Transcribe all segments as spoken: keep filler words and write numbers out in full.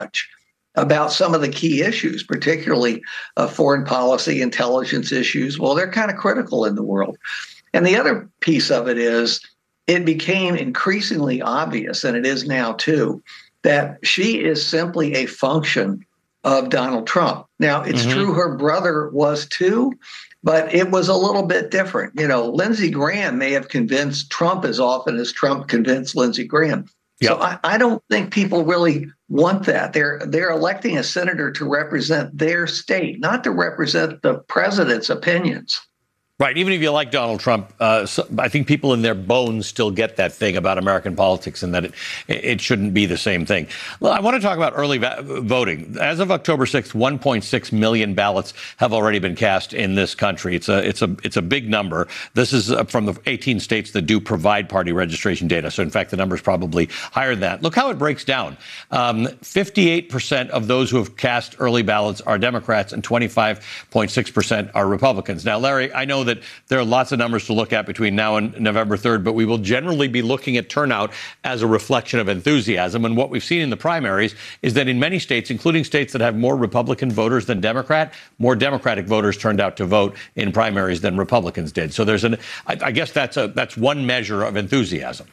about some of the key issues, particularly uh, foreign policy, intelligence issues. Well, they're kind of critical in the world. And the other piece of it is it became increasingly obvious, and it is now too, that she is simply a function of Donald Trump. Now, it's mm-hmm. true her brother was too, but it was a little bit different. You know, Lindsey Graham may have convinced Trump as often as Trump convinced Lindsey Graham. Yep. So I, I don't think people really want that. They're they're electing a senator to represent their state, not to represent the president's opinions. Right. Even if you like Donald Trump, uh, so I think people in their bones still get that thing about American politics and that it it shouldn't be the same thing. Well, I want to talk about early va- voting. As of October sixth, one point six million ballots have already been cast in this country. It's a it's a it's a big number. This is from the eighteen states that do provide party registration data. So, in fact, the number is probably higher than that. Look how it breaks down. Um, fifty-eight percent of those who have cast early ballots are Democrats and twenty-five point six percent are Republicans. Now, Larry, I know that that there are lots of numbers to look at between now and November third, but we will generally be looking at turnout as a reflection of enthusiasm. And what we've seen in the primaries is that in many states, including states that have more Republican voters than Democrat, more Democratic voters turned out to vote in primaries than Republicans did. So there's an, I, I guess that's a that's one measure of enthusiasm.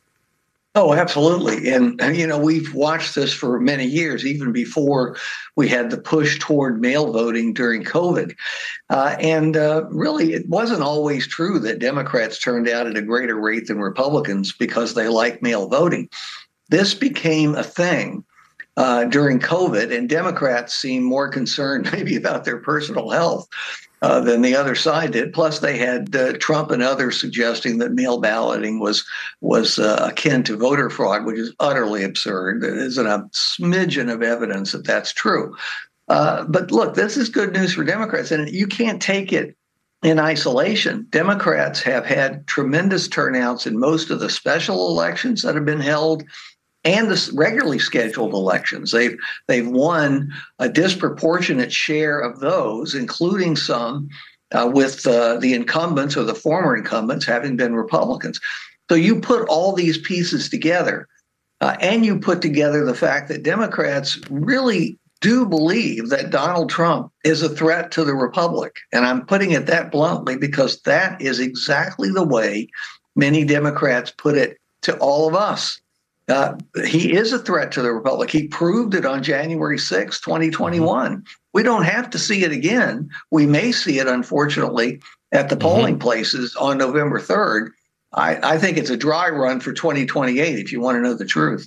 Oh, absolutely. And, you know, we've watched this for many years, even before we had the push toward mail voting during COVID. Uh, and uh, really, it wasn't always true that Democrats turned out at a greater rate than Republicans because they like mail voting. This became a thing uh, during COVID, and Democrats seemed more concerned maybe about their personal health Uh, than the other side did. Plus, they had uh, Trump and others suggesting that mail balloting was was uh, akin to voter fraud, which is utterly absurd. There isn't a smidgen of evidence that that's true. Uh, but look, this is good news for Democrats, and you can't take it in isolation. Democrats have had tremendous turnouts in most of the special elections that have been held and the regularly scheduled elections. They've they've won a disproportionate share of those, including some uh, with uh, the incumbents or the former incumbents having been Republicans. So you put all these pieces together, uh, and you put together the fact that Democrats really do believe that Donald Trump is a threat to the Republic. And I'm putting it that bluntly because that is exactly the way many Democrats put it to all of us. Uh, he is a threat to the Republic. He proved it on January sixth, twenty twenty-one. Mm-hmm. We don't have to see it again. We may see it, unfortunately, at the polling mm-hmm. places on November third. I, I think it's a dry run for twenty twenty-eight, if you want to know the truth.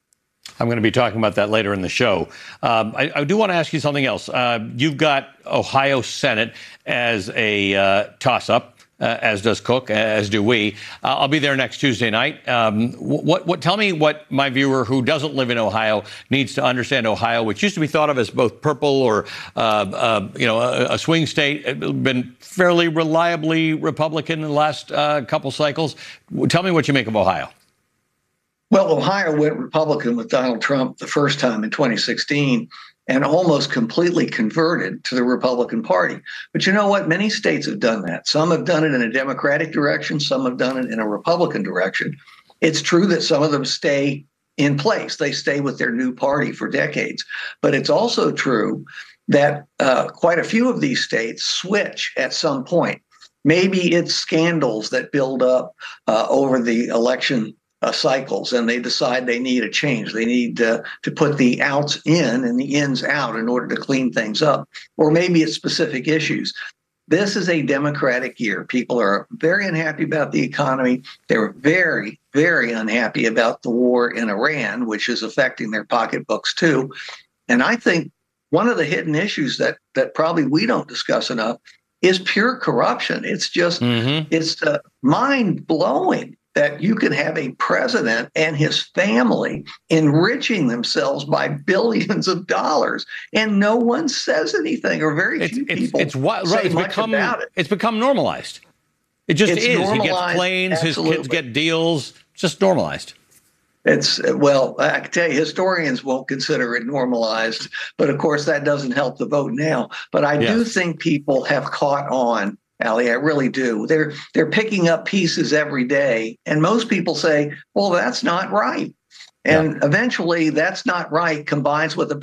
I'm going to be talking about that later in the show. Um, I, I do want to ask you something else. Uh, you've got Ohio Senate as a uh, toss-up. Uh, as does Cook, as do we. Uh, I'll be there next Tuesday night. Um, what, what? Tell me what my viewer who doesn't live in Ohio needs to understand Ohio, which used to be thought of as both purple or, uh, uh, you know, a, a swing state. It's been fairly reliably Republican in the last uh, couple cycles. Tell me what you make of Ohio. Well, Ohio went Republican with Donald Trump the first time in twenty sixteen. And almost completely converted to the Republican Party. But you know what? Many states have done that. Some have done it in a Democratic direction. Some have done it in a Republican direction. It's true that some of them stay in place. They stay with their new party for decades. But it's also true that uh, quite a few of these states switch at some point. Maybe it's scandals that build up uh, over the election Uh, cycles, and they decide they need a change. They need uh, to put the outs in and the ins out in order to clean things up. Or maybe it's specific issues. This is a Democratic year. People are very unhappy about the economy. They're very, very unhappy about the war in Iran, which is affecting their pocketbooks too. And I think one of the hidden issues that that probably we don't discuss enough is pure corruption. It's just, mm-hmm. it's uh, mind-blowing that you can have a president and his family enriching themselves by billions of dollars, and no one says anything, or very it's, few it's, people it's, what, say right, it's much become, about it. It's become normalized. It just it's is. He gets planes, absolutely. His kids get deals. It's just normalized. It's, well, I can tell you, historians won't consider it normalized, but of course that doesn't help the vote now. But I yes. do think people have caught on, Ali, I really do. They're they're picking up pieces every day. And most people say, well, that's not right. And yeah. eventually that's not right, combines with a